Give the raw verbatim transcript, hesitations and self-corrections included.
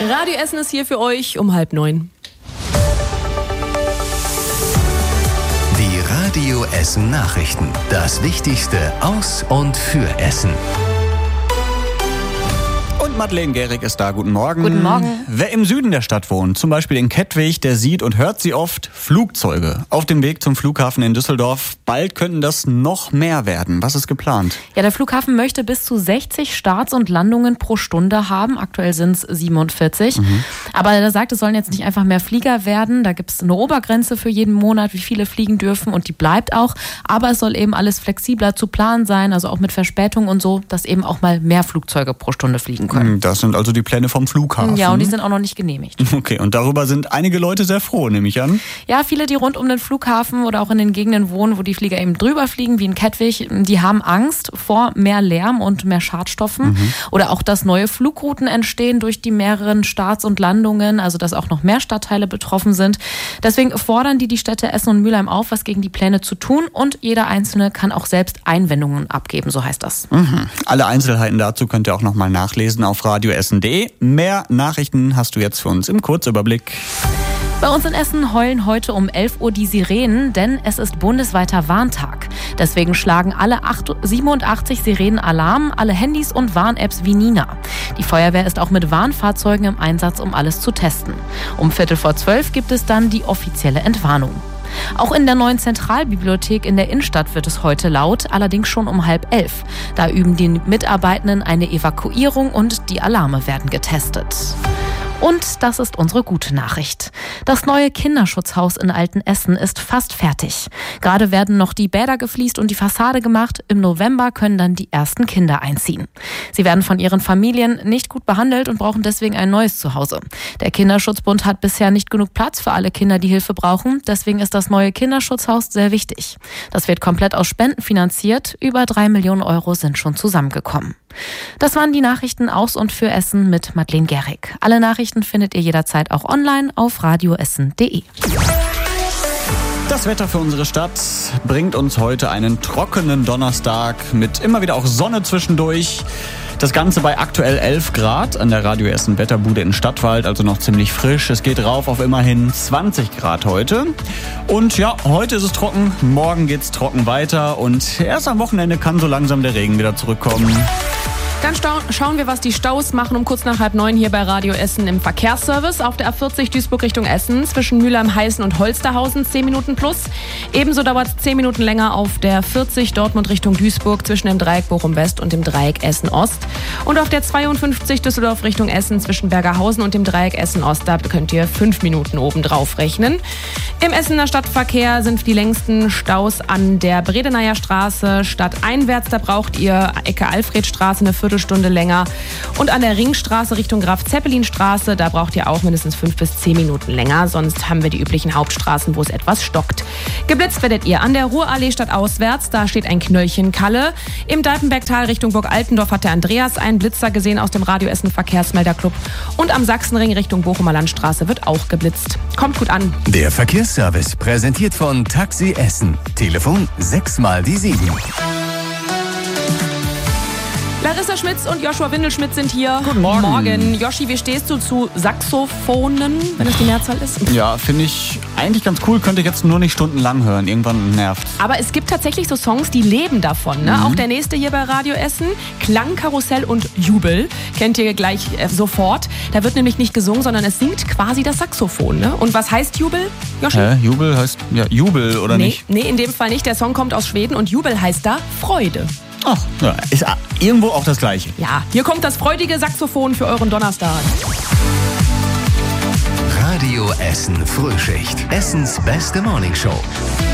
Radio Essen ist hier für euch um halb neun. Die Radio Essen Nachrichten. Das Wichtigste aus und für Essen. Und Madeleine Gehrig ist da. Guten Morgen. Guten Morgen. Wer im Süden der Stadt wohnt, zum Beispiel in Kettwig, der sieht und hört sie oft Flugzeuge auf dem Weg zum Flughafen in Düsseldorf. Bald könnten das noch mehr werden. Was ist geplant? Ja, der Flughafen möchte bis zu sechzig Starts und Landungen pro Stunde haben. Aktuell sind es siebenundvierzig. Mhm. Aber er sagt, es sollen jetzt nicht einfach mehr Flieger werden. Da gibt es eine Obergrenze für jeden Monat, wie viele fliegen dürfen, und die bleibt auch. Aber es soll eben alles flexibler zu planen sein, also auch mit Verspätung und so, dass eben auch mal mehr Flugzeuge pro Stunde fliegen können. Das sind also die Pläne vom Flughafen. Ja, und die sind auch noch nicht genehmigt. Okay, und darüber sind einige Leute sehr froh, nehme ich an. Ja, viele, die rund um den Flughafen oder auch in den Gegenden wohnen, wo die Flieger eben drüber fliegen, wie in Kettwig, die haben Angst vor mehr Lärm und mehr Schadstoffen. Mhm. Oder auch, dass neue Flugrouten entstehen durch die mehreren Starts und Landungen, also dass auch noch mehr Stadtteile betroffen sind. Deswegen fordern die die Städte Essen und Mülheim auf, was gegen die Pläne zu tun, und jeder Einzelne kann auch selbst Einwendungen abgeben, so heißt das. Mhm. Alle Einzelheiten dazu könnt ihr auch nochmal nachlesen auf radioessen punkt de. Mehr Nachrichten hast du jetzt für uns im Kurzüberblick. Bei uns in Essen heulen heute um elf Uhr die Sirenen, denn es ist bundesweiter Warntag. Deswegen schlagen alle siebenundachtzig Sirenen Alarm, alle Handys und Warn-Apps wie Nina. Die Feuerwehr ist auch mit Warnfahrzeugen im Einsatz, um alles zu testen. Um Viertel vor zwölf gibt es dann die offizielle Entwarnung. Auch in der neuen Zentralbibliothek in der Innenstadt wird es heute laut, allerdings schon um halb elf. Da üben die Mitarbeitenden eine Evakuierung und die Alarme werden getestet. Und das ist unsere gute Nachricht. Das neue Kinderschutzhaus in Altenessen ist fast fertig. Gerade werden noch die Bäder gefliest und die Fassade gemacht. Im November können dann die ersten Kinder einziehen. Sie werden von ihren Familien nicht gut behandelt und brauchen deswegen ein neues Zuhause. Der Kinderschutzbund hat bisher nicht genug Platz für alle Kinder, die Hilfe brauchen. Deswegen ist das neue Kinderschutzhaus sehr wichtig. Das wird komplett aus Spenden finanziert. Über drei Millionen Euro sind schon zusammengekommen. Das waren die Nachrichten aus und für Essen mit Madeleine Gehrig. Alle Nachrichten findet ihr jederzeit auch online auf radioessen punkt de. Das Wetter für unsere Stadt bringt uns heute einen trockenen Donnerstag mit immer wieder auch Sonne zwischendurch. Das Ganze bei aktuell elf Grad an der Radio Essen Wetterbude in Stadtwald, also noch ziemlich frisch. Es geht rauf auf immerhin zwanzig Grad heute. Und ja, heute ist es trocken, morgen geht's trocken weiter und erst am Wochenende kann so langsam der Regen wieder zurückkommen. Dann schauen wir, was die Staus machen um kurz nach halb neun hier bei Radio Essen im Verkehrsservice. Auf der A vierzig Duisburg Richtung Essen zwischen Mülheim, Heißen und Holsterhausen zehn Minuten plus. Ebenso dauert es zehn Minuten länger auf der vierzig Dortmund Richtung Duisburg zwischen dem Dreieck Bochum West und dem Dreieck Essen Ost. Und auf der zweiundfünfzig Düsseldorf Richtung Essen zwischen Bergerhausen und dem Dreieck Essen Ost, da könnt ihr fünf Minuten obendrauf rechnen. Im Essener Stadtverkehr sind die längsten Staus an der Bredeneier Straße. Stadteinwärts, da braucht ihr Ecke Alfredstraße eine Viertelstunde länger. Und an der Ringstraße Richtung Graf-Zeppelin-Straße, da braucht ihr auch mindestens fünf bis zehn Minuten länger. Sonst haben wir die üblichen Hauptstraßen, wo es etwas stockt. Geblitzt werdet ihr an der Ruhrallee stadtauswärts. Da steht ein Knöllchen Kalle. Im Dalpenbergtal Richtung Burg Altendorf hat der Andreas einen Blitzer gesehen aus dem Radio Essen Verkehrsmelderclub. Und am Sachsenring Richtung Bochumer Landstraße wird auch geblitzt. Kommt gut an. Der Verkehrsservice präsentiert von Taxi Essen. Telefon sechs mal die sieben. Larissa Schmitz und Joshua Windelschmidt sind hier. Guten Morgen. Morgen. Joshi, wie stehst du zu Saxophonen, wenn es die Mehrzahl ist? Ja, finde ich eigentlich ganz cool. Könnte ich jetzt nur nicht stundenlang hören. Irgendwann nervt. Aber es gibt tatsächlich so Songs, die leben davon. Ne? Mhm. Auch der nächste hier bei Radio Essen, Klangkarussell und Jubel. Kennt ihr gleich äh, sofort. Da wird nämlich nicht gesungen, sondern es singt quasi das Saxophon. Ne? Und was heißt Jubel, Joshi? Hä? Jubel heißt ja Jubel, oder nee, nicht? Nee, in dem Fall nicht. Der Song kommt aus Schweden und Jubel heißt da Freude. Ach, ja, ist irgendwo auch das Gleiche. Ja, hier kommt das freudige Saxophon für euren Donnerstag. Radio Essen Frühschicht. Essens beste Morningshow.